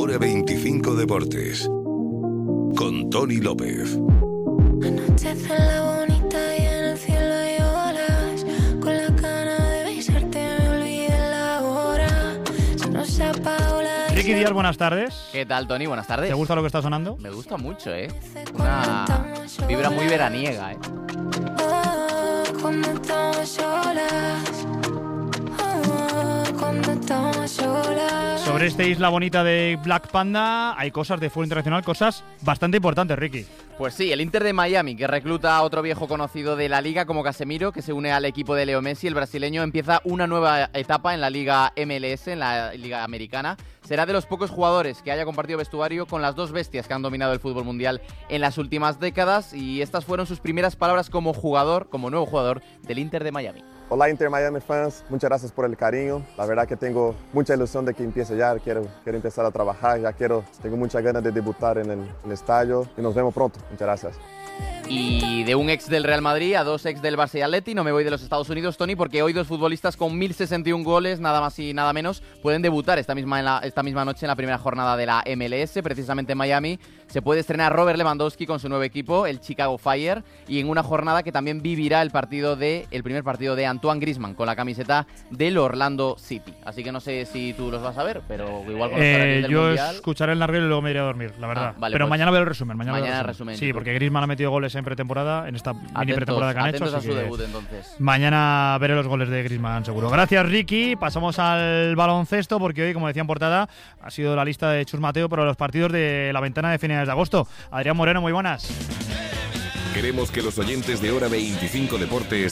Hora 25 Deportes. Con Tony López. Anochece la bonita y en el cielo hay olas. Con la gana de besarte me olvidé la hora. Se nos apagó la... Ricky Díaz, buenas tardes. ¿Qué tal, Tony? Buenas tardes. ¿Te gusta lo que está sonando? Me gusta mucho, ¿eh? Una vibra muy veraniega, ¿eh? Cuando estamos solas. Cuando estamos solas. Sobre esta isla bonita de Black Panda hay cosas de fútbol internacional, cosas bastante importantes, Ricky. Pues sí, el Inter de Miami, que recluta a otro viejo conocido de la liga como Casemiro, que se une al equipo de Leo Messi. El brasileño empieza una nueva etapa en la liga MLS, en la liga americana. Será de los pocos jugadores que haya compartido vestuario con las dos bestias que han dominado el fútbol mundial en las últimas décadas, y estas fueron sus primeras palabras como jugador, como nuevo jugador del Inter de Miami. Hola Inter Miami fans, muchas gracias por el cariño. La verdad que tengo mucha ilusión de que empiece ya, quiero empezar a trabajar, tengo muchas ganas de debutar en el estadio y nos vemos pronto. Muchas gracias. Y de un ex del Real Madrid a dos ex del Barça y Atleti, no me voy de los Estados Unidos, Tony, porque hoy dos futbolistas con 1061 goles, nada más y nada menos, pueden debutar esta misma noche en la primera jornada de la MLS. Precisamente en Miami se puede estrenar Robert Lewandowski con su nuevo equipo, el Chicago Fire, y en una jornada que también vivirá el primer partido de Antoine Griezmann con la camiseta del Orlando City. Así que no sé si tú los vas a ver, pero igual con los horarios del yo Mundial... escucharé el narguero y luego me iré a dormir, la verdad. Vale, pero pues mañana veo el resumen. Mañana resumen. Sí, porque Griezmann ha metido goles en pretemporada, en esta mini pretemporada que han hecho. Atentos a Así su que debut, entonces. mañana veré los goles de Griezmann, seguro. Gracias, Ricky. Pasamos al baloncesto, porque hoy, como decía en portada, ha sido la lista de Chus Mateo para los partidos de la ventana de finales de agosto. Adrián Moreno, muy buenas. Queremos que los oyentes de Hora 25 Deportes...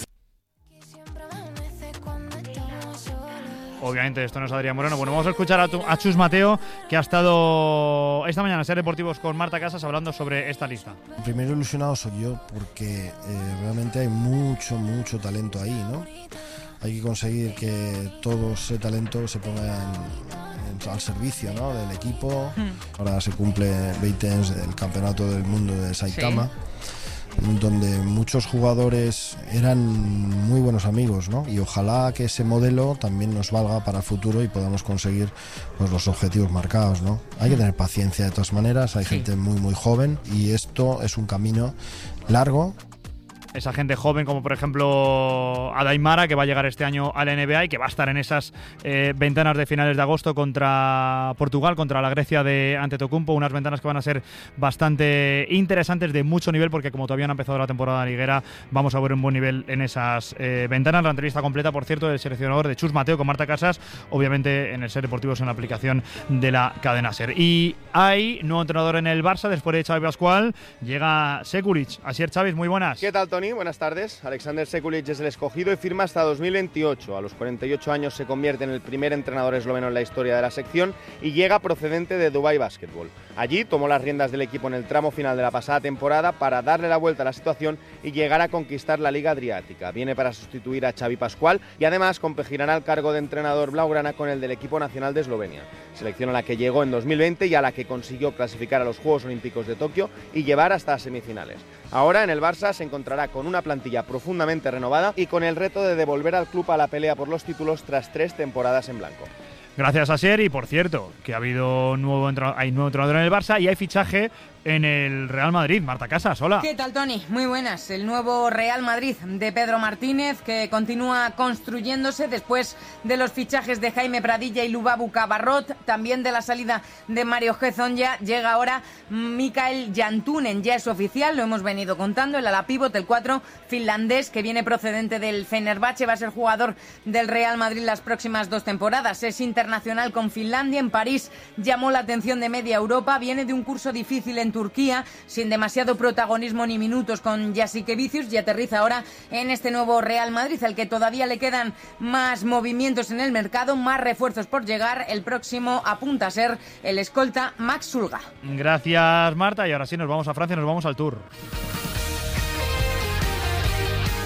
Obviamente esto no es Adrián Moreno. Bueno, vamos a escuchar a Chus Mateo, que ha estado esta mañana en Ser Deportivos con Marta Casas hablando sobre esta lista. El primero ilusionado soy yo, porque realmente hay mucho talento ahí, ¿no? Hay que conseguir que todo ese talento se ponga al servicio, ¿no?, del equipo. Ahora se cumple 20 años del Campeonato del Mundo de Saitama. Sí. Donde muchos jugadores eran muy buenos amigos, ¿no? Y ojalá que ese modelo también nos valga para el futuro y podamos conseguir, pues, los objetivos marcados, ¿no? Hay que tener paciencia de todas maneras, hay gente muy joven y esto es un camino largo. Esa gente joven, como por ejemplo Adaimara, que va a llegar este año a la NBA y que va a estar en esas ventanas de finales de agosto contra Portugal, contra la Grecia de Antetokounmpo, unas ventanas que van a ser bastante interesantes, de mucho nivel, porque como todavía no ha empezado la temporada liguera, vamos a ver un buen nivel en esas ventanas. La entrevista completa, por cierto, del seleccionador de Chus Mateo con Marta Casas, obviamente en el Ser Deportivos, en la aplicación de la cadena Ser. Y hay nuevo entrenador en el Barça, después de Xavi Pascual, llega Sekulic. Asier, Xavi, muy buenas. ¿Qué tal, Tony? Buenas tardes. Alexander Sekulic es el escogido y firma hasta 2028. A los 48 años se convierte en el primer entrenador esloveno en la historia de la sección y llega procedente de Dubai Basketball. Allí tomó las riendas del equipo en el tramo final de la pasada temporada para darle la vuelta a la situación y llegar a conquistar la Liga Adriática. Viene para sustituir a Xavi Pascual y además compaginará el cargo de entrenador blaugrana con el del equipo nacional de Eslovenia. Selección a la que llegó en 2020 y a la que consiguió clasificar a los Juegos Olímpicos de Tokio y llevar hasta semifinales. Ahora en el Barça se encontrará con una plantilla profundamente renovada y con el reto de devolver al club a la pelea por los títulos tras 3 temporadas en blanco. Gracias, Asier. Y por cierto, que hay nuevo entrenador en el Barça y hay fichaje en el Real Madrid. Marta Casas, hola. ¿Qué tal, Tony? Muy buenas. El nuevo Real Madrid de Pedro Martínez, que continúa construyéndose después de los fichajes de Jaime Pradilla y Lubabu Cabarrot, también de la salida de Mario Hezonja. Llega ahora Mikael Jantunen, ya es oficial, lo hemos venido contando, el ala pívot, el 4 finlandés, que viene procedente del Fenerbahce, va a ser jugador del Real Madrid las próximas 2 temporadas. Es internacional con Finlandia, en París llamó la atención de media Europa, viene de un curso difícil en Turquía, sin demasiado protagonismo ni minutos con Jasikevicius, y aterriza ahora en este nuevo Real Madrid, al que todavía le quedan más movimientos en el mercado, más refuerzos por llegar. El próximo apunta a ser el escolta Max Sulga. Gracias, Marta, y ahora sí nos vamos a Francia, nos vamos al Tour.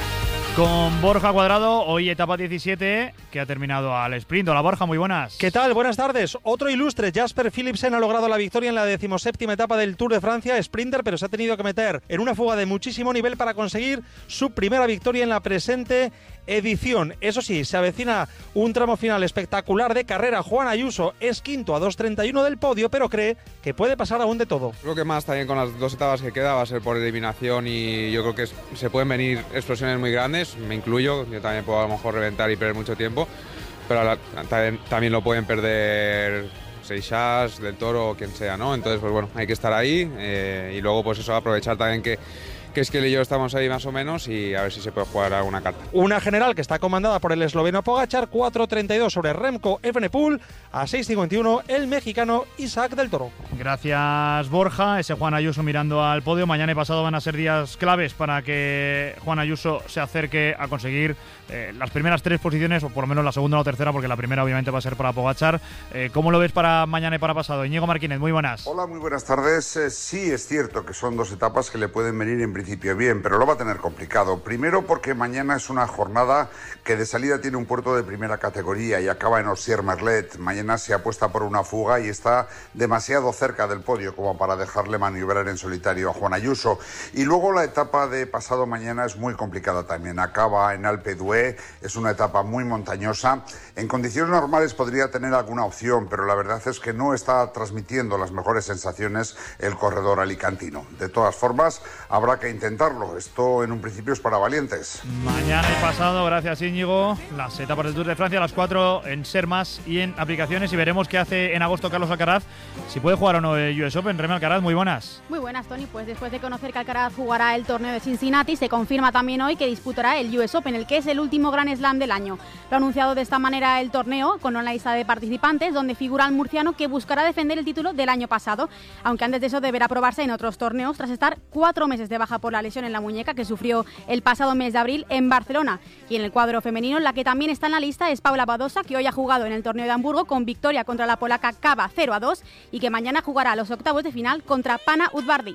Con Borja Cuadrado, hoy etapa 17 que ha terminado al sprint. Hola Borja, muy buenas. ¿Qué tal? Buenas tardes. Otro ilustre, Jasper Philipsen, ha logrado la victoria en la 17ª etapa del Tour de Francia, sprinter, pero se ha tenido que meter en una fuga de muchísimo nivel para conseguir su primera victoria en la presente edición. Eso sí, se avecina un tramo final espectacular de carrera. Juan Ayuso es quinto a 2:31 del podio, pero cree que puede pasar aún de todo. Creo que más también con las 2 etapas que queda va a ser por eliminación y yo creo que se pueden venir explosiones muy grandes, me incluyo, yo también puedo a lo mejor reventar y perder mucho tiempo, pero también lo pueden perder Seixas, Del Toro o quien sea, ¿no? Entonces, pues bueno, hay que estar ahí y luego pues eso, aprovechar también que Esquel y yo estamos ahí más o menos y a ver si se puede jugar alguna carta. Una general que está comandada por el esloveno Pogačar, 4:32 sobre Remco Evenepoel, a 6:51 el mexicano Isaac Del Toro. Gracias Borja, ese Juan Ayuso mirando al podio. Mañana y pasado van a ser días claves para que Juan Ayuso se acerque a conseguir las primeras 3 posiciones, o por lo menos la segunda o la tercera, porque la primera obviamente va a ser para Pogačar. ¿Cómo lo ves para mañana y para pasado? Íñigo Martínez, muy buenas. Hola, muy buenas tardes. Sí, es cierto que son 2 etapas que le pueden venir en principio bien, pero lo va a tener complicado. Primero porque mañana es una jornada que de salida tiene un puerto de primera categoría y acaba en Ossier-Merlet. Mañana se apuesta por una fuga y está demasiado cerca del podio como para dejarle maniobrar en solitario a Juan Ayuso. Y luego la etapa de pasado mañana es muy complicada también. Acaba en Alpe d'Huez, es una etapa muy montañosa. En condiciones normales podría tener alguna opción, pero la verdad es que no está transmitiendo las mejores sensaciones el corredor alicantino. De todas formas, habrá que intentarlo. Esto en un principio es para valientes. Mañana y pasado, gracias Íñigo, las etapas del Tour de Francia, las 4 en Sermas y en aplicaciones, y veremos qué hace en agosto Carlos Alcaraz, si puede jugar o no el US Open. Remy Alcaraz, muy buenas. Muy buenas, Tony. Pues después de conocer que Alcaraz jugará el torneo de Cincinnati, se confirma también hoy que disputará el US Open, el que es el último Grand Slam del año. Lo ha anunciado de esta manera el torneo, con una lista de participantes donde figura el murciano, que buscará defender el título del año pasado, aunque antes de eso deberá probarse en otros torneos tras estar 4 meses de baja por la lesión en la muñeca que sufrió el pasado mes de abril en Barcelona. Y en el cuadro femenino, la que también está en la lista es Paula Badosa, que hoy ha jugado en el torneo de Hamburgo con victoria contra la polaca Kaba 0-2 y que mañana jugará los octavos de final contra Pana Udvardi.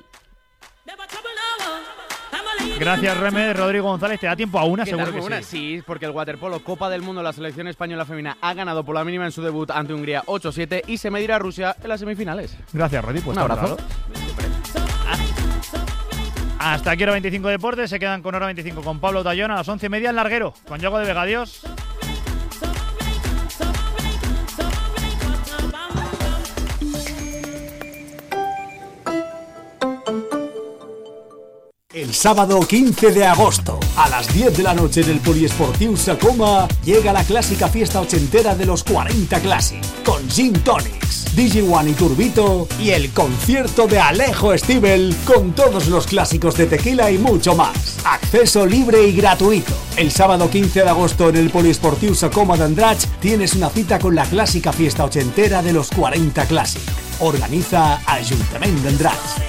Gracias, Reme. Rodrigo González, ¿te da tiempo a una? Seguro que sí. Sí, porque el waterpolo Copa del Mundo, la selección española femenina ha ganado por la mínima en su debut ante Hungría 8-7 y se medirá a Rusia en las semifinales. Gracias, Rodri. Pues un abrazo. Hasta aquí Hora 25 Deportes. Se quedan con Hora 25 con Pablo Tallón a las 11:30 en Larguero con Yago de Vega. Adiós. El sábado 15 de agosto, a las 10 de la noche en el Poliesportiu Sacoma, llega la clásica fiesta ochentera de los 40 Classic, con Gin Tonics, DJ1 y Turbito, y el concierto de Alejo Stivel, con todos los clásicos de tequila y mucho más. Acceso libre y gratuito. El sábado 15 de agosto en el Poliesportiu Sacoma de Andratx tienes una cita con la clásica fiesta ochentera de los 40 Classic. Organiza Ayuntamiento de Andratx.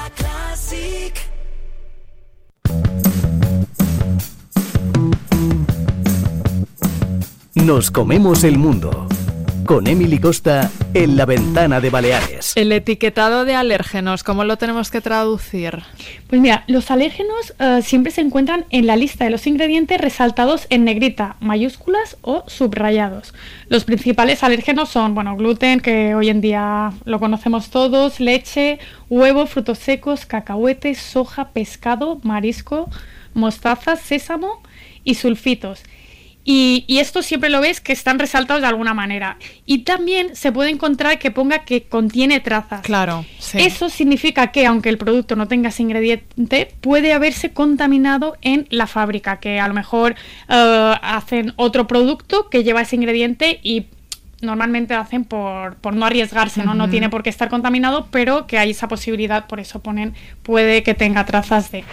Nos comemos el mundo. Con Emily Costa en La Ventana de Baleares. El etiquetado de alérgenos, ¿cómo lo tenemos que traducir? Pues mira, los alérgenos siempre se encuentran en la lista de los ingredientes resaltados en negrita, mayúsculas o subrayados. Los principales alérgenos son, gluten, que hoy en día lo conocemos todos, leche, huevo, frutos secos, cacahuetes, soja, pescado, marisco, mostaza, sésamo y sulfitos. Y esto siempre lo ves que están resaltados de alguna manera. Y también se puede encontrar que ponga que contiene trazas. Claro, sí. Eso significa que aunque el producto no tenga ese ingrediente, puede haberse contaminado en la fábrica, que a lo mejor hacen otro producto que lleva ese ingrediente y normalmente lo hacen por no arriesgarse, ¿no? No tiene por qué estar contaminado, pero que hay esa posibilidad, por eso ponen puede que tenga trazas de...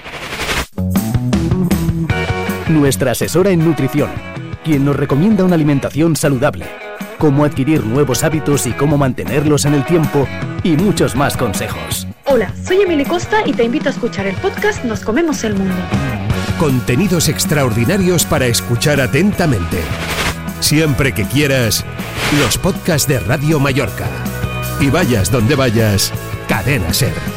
Nuestra asesora en nutrición, quien nos recomienda una alimentación saludable, cómo adquirir nuevos hábitos y cómo mantenerlos en el tiempo, y muchos más consejos. Hola, soy Emily Costa y te invito a escuchar el podcast Nos Comemos el Mundo. Contenidos extraordinarios para escuchar atentamente. Siempre que quieras, los podcasts de Radio Mallorca. Y vayas donde vayas, Cadena Ser.